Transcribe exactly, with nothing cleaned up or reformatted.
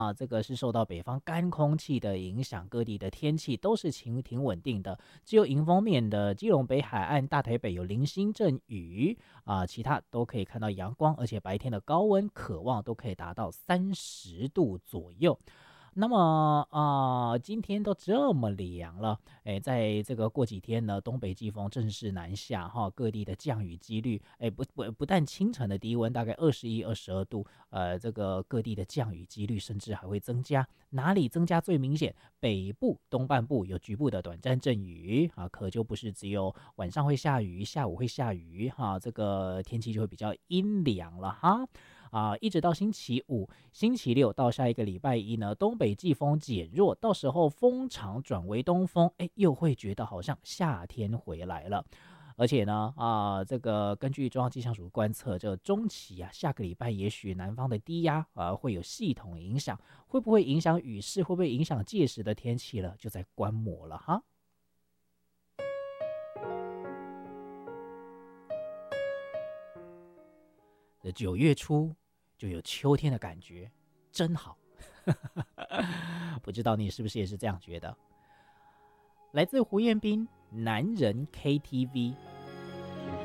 啊，这个是受到北方干空气的影响，各地的天气都是晴挺稳定的。只有迎风面的基隆北海岸、大台北有零星阵雨啊，其他都可以看到阳光，而且白天的高温可望都可以达到三十度左右。那么啊、呃今天都这么凉了，哎，在这个过几天呢，东北季风正式南下哈，各地的降雨几率，哎，不不不但清晨的低温大概二十一、二十二度，呃，这个各地的降雨几率甚至还会增加。哪里增加最明显？北部东半部有局部的短暂阵雨啊，可就不是只有晚上会下雨，下午会下雨哈，这个天气就会比较阴凉了哈。啊，一直到星期五、星期六到下一个礼拜一呢，东北季风减弱，到时候风场转为东风，哎，又会觉得好像夏天回来了。而且呢，啊，这个根据中央气象署观测，这中期啊，下个礼拜也许南方的低压啊会有系统影响，会不会影响雨势，会不会影响届时的天气了，就在观摩了哈。这九月初就有秋天的感觉，真好。不知道你是不是也是这样觉得？来自胡彦斌《男人 K T V》。